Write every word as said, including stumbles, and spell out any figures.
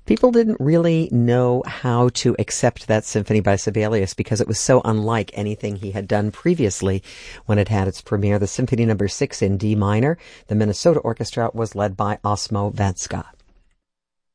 People didn't really know how to accept that symphony by Sibelius because it was so unlike anything he had done previously when it had its premiere. The Symphony Number Six in D minor, the Minnesota Orchestra was led by Osmo Venska.